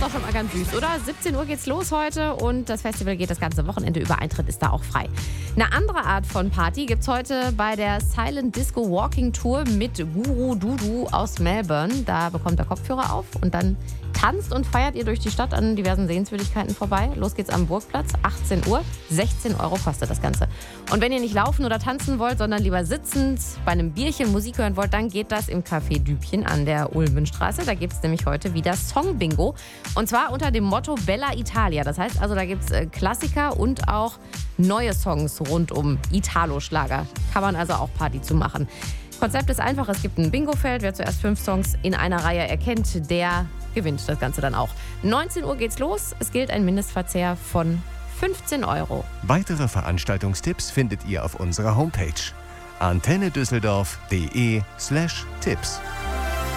doch schon mal ganz süß, oder? 17 Uhr geht's los heute und das Festival geht das ganze Wochenende über. Eintritt ist da auch frei. Eine andere Art von Party gibt's heute bei der Silent Disco Walking Tour mit Guru Dudu aus Melbourne. Da bekommt er Kopfhörer auf und dann tanzt und feiert ihr durch die Stadt an diversen Sehenswürdigkeiten vorbei. Los geht's am Burgplatz, 18 Uhr. 16 Euro kostet das Ganze. Und wenn ihr nicht laufen oder tanzen wollt, sondern lieber sitzend bei einem Bierchen Musik hören wollt, dann geht das im Café Dübchen an der Ulmenstraße. Da gibt's nämlich heute wieder Song-Bingo. Und zwar unter dem Motto Bella Italia. Das heißt also, da gibt's Klassiker und auch neue Songs rund um Italo-Schlager. Kann man also auch Party zu machen. Konzept ist einfach, es gibt ein Bingo-Feld. Wer zuerst 5 Songs in einer Reihe erkennt, der gewinnt das Ganze dann auch. 19 Uhr geht's los. Es gilt ein Mindestverzehr von 15 Euro. Weitere Veranstaltungstipps findet ihr auf unserer Homepage antennedüsseldorf.de/Tipps.